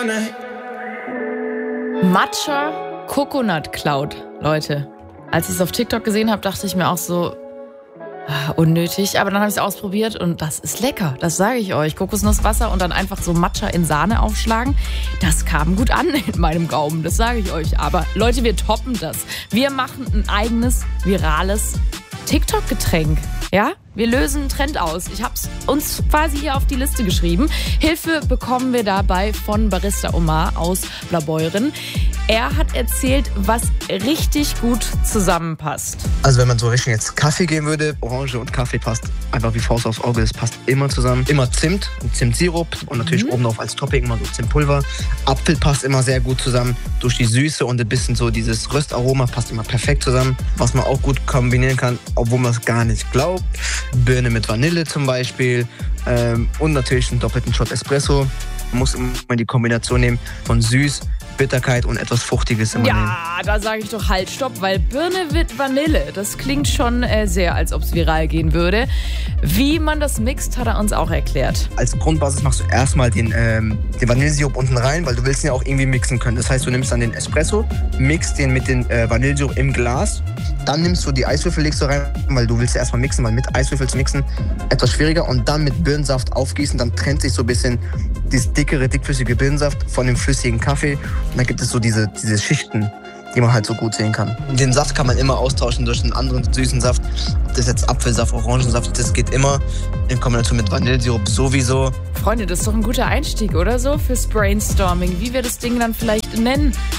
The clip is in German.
Matcha Coconut Cloud, Leute. Als ich es auf TikTok gesehen habe, dachte ich mir auch so, unnötig. Aber dann habe ich es ausprobiert und das ist lecker, das sage ich euch. Kokosnusswasser und dann einfach so Matcha in Sahne aufschlagen, das kam gut an in meinem Gaumen, das sage ich euch. Aber Leute, wir toppen das. Wir machen ein eigenes, virales TikTok-Getränk. Ja, wir lösen einen Trend aus. Ich habe es uns quasi hier auf die Liste geschrieben. Hilfe bekommen wir dabei von Barista Omar aus Blaubeuren. Er hat erzählt, was richtig gut zusammenpasst. Also wenn man so Richtung jetzt Kaffee gehen würde, Orange und Kaffee passt einfach wie Faust aufs Auge. Es passt immer zusammen. Immer Zimt und Zimtsirup und natürlich oben drauf als Topping immer so Zimtpulver. Apfel passt immer sehr gut zusammen. Durch die Süße und ein bisschen so dieses Röstaroma passt immer perfekt zusammen. Was man auch gut kombinieren kann, obwohl man es gar nicht glaubt. Birne mit Vanille zum Beispiel und natürlich einen doppelten Shot Espresso. Man muss immer die Kombination nehmen von süß, Bitterkeit und etwas Fruchtiges immer nehmen. Ja, da sage ich doch halt, stopp, weil Birne mit Vanille, das klingt schon sehr, als ob es viral gehen würde. Wie man das mixt, hat er uns auch erklärt. Als Grundbasis machst du erstmal den Vanillesirup unten rein, weil du willst ihn ja auch irgendwie mixen können. Das heißt, du nimmst dann den Espresso, mixt den mit dem Vanillesirup im Glas. Dann nimmst du die Eiswürfel, legst du rein, weil du willst ja erstmal mixen, weil mit Eiswürfel zu mixen etwas schwieriger. Und dann mit Birnensaft aufgießen, dann trennt sich so ein bisschen dieses dickflüssige Birnensaft von dem flüssigen Kaffee. Und dann gibt es so diese Schichten, die man halt so gut sehen kann. Den Saft kann man immer austauschen durch einen anderen süßen Saft. Ob das jetzt Apfelsaft, Orangensaft, das geht immer in Kombination mit Vanillesirup sowieso. Freunde, das ist doch ein guter Einstieg, oder so, fürs Brainstorming, wie wir das Ding dann vielleicht nennen.